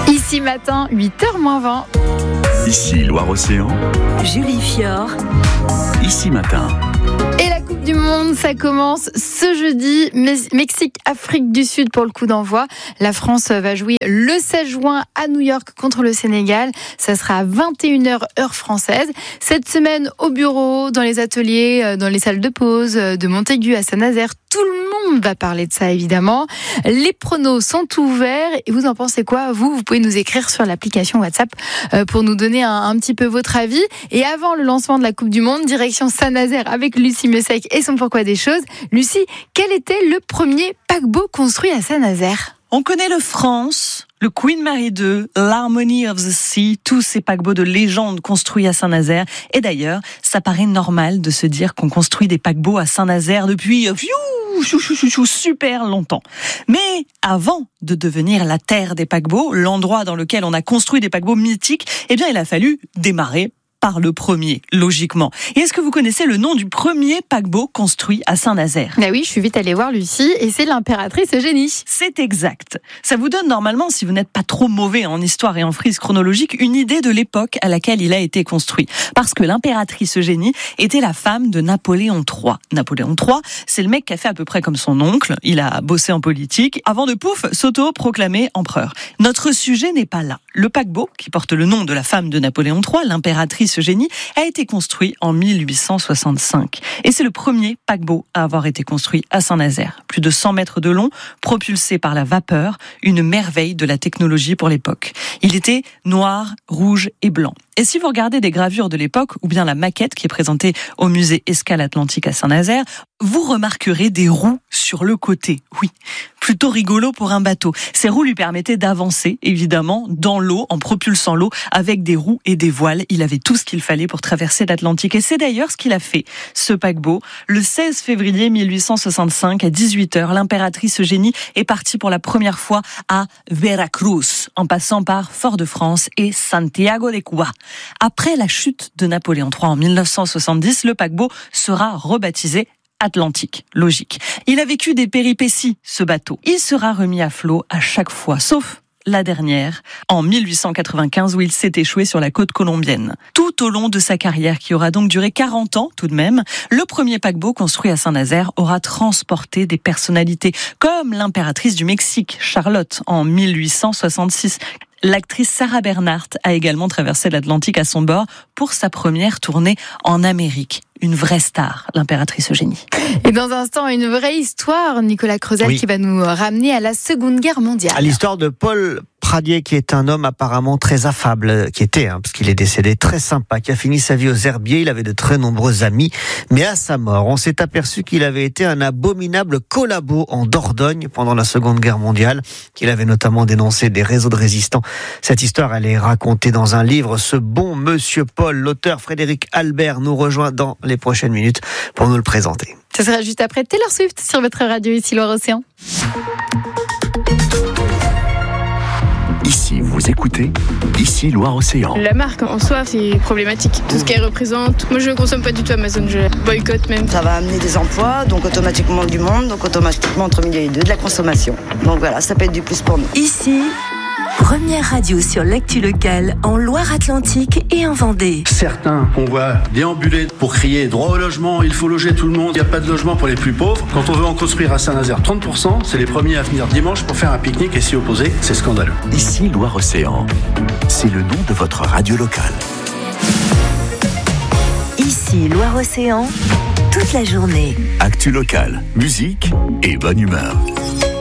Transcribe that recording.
Ici matin, 8h-20. Ici Loire-Océan. Julie Fior. Ici matin. Et la Coupe du Monde, ça commence ce jeudi. Mexique, Afrique du Sud pour le coup d'envoi. La France va jouer le 16 juin à New York contre le Sénégal. Ça sera à 21h heure française. Cette semaine au bureau, dans les ateliers, dans les salles de pause, de Montaigu à Saint-Nazaire, tout le monde va parler de ça évidemment. Les pronos sont ouverts. Et vous en pensez quoi ? Vous pouvez nous écrire sur l'application WhatsApp pour nous donner un petit peu votre avis. Et avant le lancement de la Coupe du Monde, direction Saint-Nazaire avec Lucie Messec et son Pourquoi des choses. Lucie, quel était le premier paquebot construit à Saint-Nazaire ? On connaît le France, le Queen Mary II, l'Harmony of the Sea, tous ces paquebots de légende construits à Saint-Nazaire. Et d'ailleurs, ça paraît normal de se dire qu'on construit des paquebots à Saint-Nazaire depuis super longtemps. Mais avant de devenir la terre des paquebots, l'endroit dans lequel on a construit des paquebots mythiques, eh bien, il a fallu démarrer par le premier, logiquement. Et est-ce que vous connaissez le nom du premier paquebot construit à Saint-Nazaire ? Ah oui, je suis vite allée voir Lucie, et c'est l'impératrice Eugénie. C'est exact. Ça vous donne normalement, si vous n'êtes pas trop mauvais en histoire et en frise chronologique, une idée de l'époque à laquelle il a été construit. Parce que l'impératrice Eugénie était la femme de Napoléon III. Napoléon III, c'est le mec qui a fait à peu près comme son oncle. Il a bossé en politique avant de s'auto-proclamer empereur. Notre sujet n'est pas là. Le paquebot, qui porte le nom de la femme de Napoléon III, l'impératrice Eugénie, a été construit en 1865. Et c'est le premier paquebot à avoir été construit à Saint-Nazaire. Plus de 100 mètres de long, propulsé par la vapeur, une merveille de la technologie pour l'époque. Il était noir, rouge et blanc. Et si vous regardez des gravures de l'époque, ou bien la maquette qui est présentée au musée Escale Atlantique à Saint-Nazaire, vous remarquerez des roues sur le côté. Oui, plutôt rigolo pour un bateau. Ces roues lui permettaient d'avancer, évidemment, dans l'eau, en propulsant l'eau, avec des roues et des voiles. Il avait tout ce qu'il fallait pour traverser l'Atlantique. Et c'est d'ailleurs ce qu'il a fait, ce paquebot. Le 16 février 1865, à 18h, l'impératrice Eugénie est partie pour la première fois à Veracruz, en passant par Fort-de-France et Santiago de Cuba. Après la chute de Napoléon III en 1970, le paquebot sera rebaptisé Atlantique, logique. Il a vécu des péripéties, ce bateau. Il sera remis à flot à chaque fois, sauf la dernière, en 1895, où il s'est échoué sur la côte colombienne. Tout au long de sa carrière, qui aura donc duré 40 ans tout de même, le premier paquebot construit à Saint-Nazaire aura transporté des personnalités, comme l'impératrice du Mexique, Charlotte, en 1866. L'actrice Sarah Bernhardt a également traversé l'Atlantique à son bord pour sa première tournée en Amérique. Une vraie star, l'impératrice Eugénie. Et dans un instant, une vraie histoire, Nicolas Creuset, qui va nous ramener à la Seconde Guerre mondiale. À l'histoire de Paul Pradier, qui est un homme apparemment très affable, qui était, parce qu'il est décédé, très sympa, qui a fini sa vie aux herbiers. Il avait de très nombreux amis, mais à sa mort, on s'est aperçu qu'il avait été un abominable collabo en Dordogne pendant la Seconde Guerre mondiale, qu'il avait notamment dénoncé des réseaux de résistants. Cette histoire, elle est racontée dans un livre. Ce bon monsieur Paul, l'auteur Frédéric Albert, nous rejoint dans les prochaines minutes pour nous le présenter. Ce sera juste après Taylor Swift sur votre radio ici Loire-Océan. Ici, vous écoutez Ici Loire-Océan. La marque en soi, c'est problématique. Tout ce qu'elle représente. Moi, je ne consomme pas du tout Amazon, je boycotte même. Ça va amener des emplois, donc automatiquement du monde, donc automatiquement entre midi et deux, de la consommation. Donc voilà, ça peut être du plus pour nous. Ici, première radio sur l'actu locale en Loire-Atlantique et en Vendée. Certains qu'on voit déambuler pour crier droit au logement, il faut loger tout le monde, il n'y a pas de logement pour les plus pauvres. Quand on veut en construire à Saint-Nazaire 30%, c'est les premiers à venir dimanche pour faire un pique-nique et s'y opposer, c'est scandaleux. Ici Loire-Océan, c'est le nom de votre radio locale. Ici Loire-Océan, toute la journée. Actu locale, musique et bonne humeur.